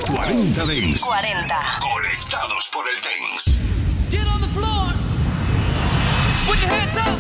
40 Dance. 40. Conectados por el Dance. Get on the floor. Put your hands up.